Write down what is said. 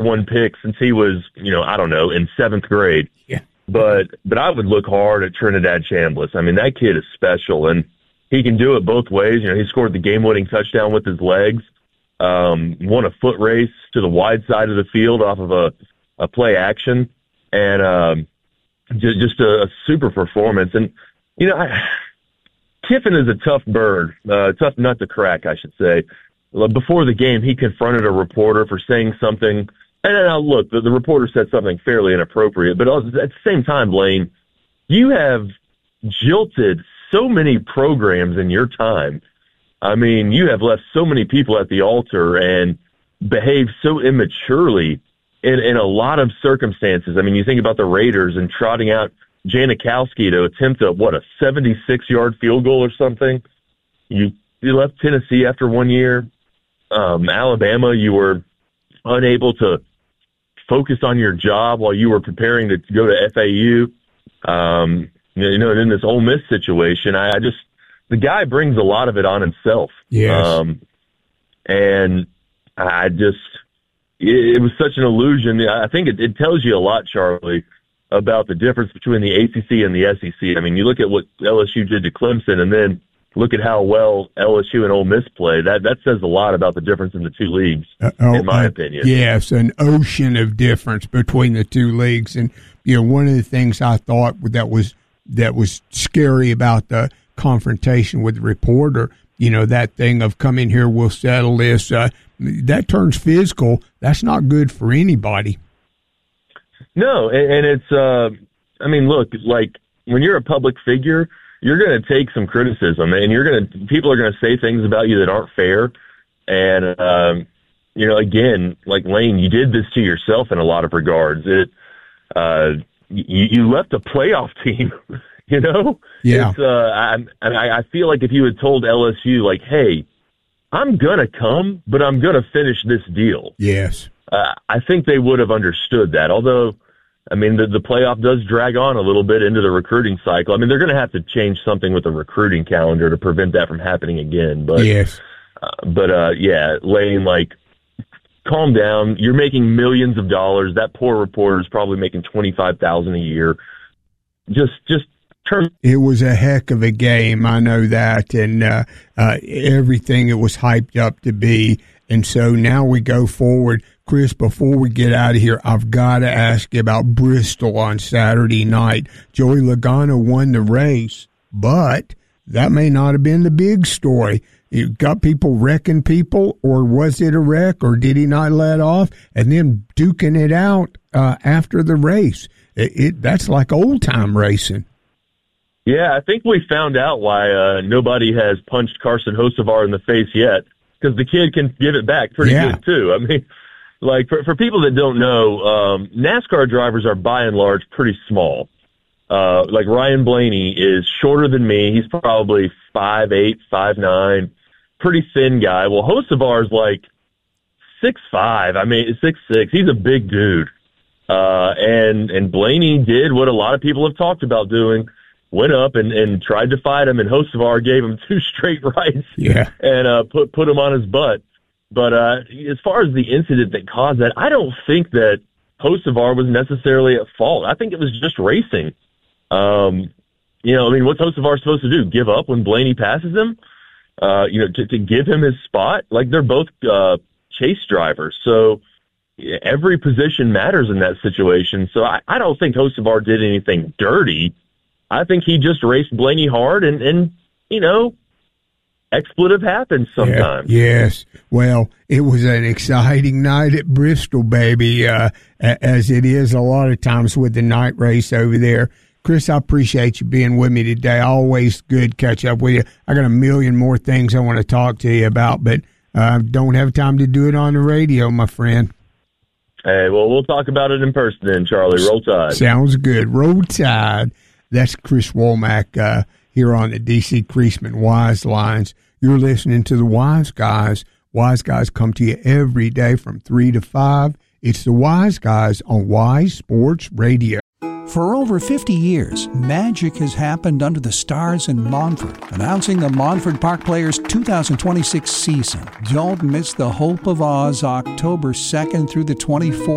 one pick since he was, I don't know, in 7th grade. Yeah. But I would look hard at Trinidad Chambliss. I mean, that kid is special, and he can do it both ways. He scored the game-winning touchdown with his legs, won a foot race to the wide side of the field off of a play action, and just a super performance. And, Kiffin is a tough bird, tough nut to crack, I should say. Before the game, he confronted a reporter for saying something. And now, look, the reporter said something fairly inappropriate. But at the same time, Lane, you have jilted so many programs in your time. I mean, you have left so many people at the altar and behaved so immaturely in a lot of circumstances. I mean, you think about the Raiders and trotting out Janikowski to attempt a 76-yard field goal or something. You left Tennessee after 1 year. Alabama, you were unable to focus on your job while you were preparing to go to FAU. And in this Ole Miss situation, the guy brings a lot of it on himself. Yes. And it was such an illusion. I think it tells you a lot, Charlie, about the difference between the ACC and the SEC. I mean, you look at what LSU did to Clemson, and then look at how well LSU and Ole Miss play. That says a lot about the difference in the two leagues, in my opinion. Yes, an ocean of difference between the two leagues. And one of the things I thought that was scary about the confrontation with the reporter, that thing of come in here, we'll settle this. That turns physical. That's not good for anybody. No, and it's. Look, like when you're a public figure, you're going to take some criticism, and people are going to say things about you that aren't fair. And, again, like Lane, you did this to yourself in a lot of regards. You left a playoff team, Yeah. I feel like if you had told LSU, like, hey, I'm going to come, but I'm going to finish this deal. Yes. I think they would have understood that, although, the playoff does drag on a little bit into the recruiting cycle. They're going to have to change something with the recruiting calendar to prevent that from happening again. But yes. Lane, calm down. You're making millions of dollars. That poor reporter is probably making $25,000 a year. Just turn. It was a heck of a game. I know that, and everything it was hyped up to be. And so now we go forward. Chris, before we get out of here, I've got to ask you about Bristol on Saturday night. Joey Logano won the race, but that may not have been the big story. You got people wrecking people, or was it a wreck, or did he not let off? And then duking it out after the race. That's like old-time racing. Yeah, I think we found out why nobody has punched Carson Hocevar in the face yet, because the kid can give it back pretty good, too. For people that don't know, NASCAR drivers are by and large pretty small. Ryan Blaney is shorter than me. He's probably 5'8", 5'9", pretty thin guy. Well, Hocevar's 6'5", 6'6". He's a big dude. And Blaney did what a lot of people have talked about doing, went up and tried to fight him, and Hocevar gave him 2 straight rights and put him on his butt. But as far as the incident that caused that, I don't think that Hocevar was necessarily at fault. I think it was just racing. What's Hocevar supposed to do? Give up when Blaney passes him? To give him his spot? They're both chase drivers. So every position matters in that situation. So I don't think Hocevar did anything dirty. I think he just raced Blaney hard and expletive happens sometimes. Yes. Well, it was an exciting night at Bristol, baby, as it is a lot of times with the night race over there. Chris, I appreciate you being with me today. Always good catch up with you. I got a million more things I want to talk to you about, but don't have time to do it on the radio, my friend. Hey, well, we'll talk about it in person then, Charlie. Roll Tide. Sounds good. Roll Tide. That's Chris Womack here on the D.C. Creasman Wise Lines. You're listening to the Wise Guys. Wise Guys come to you every day from 3 to 5. It's the Wise Guys on Wise Sports Radio. For over 50 years, magic has happened under the stars in Montford. Announcing the Montford Park Players 2026 season. Don't miss the Hope of Oz October 2nd through the 24th.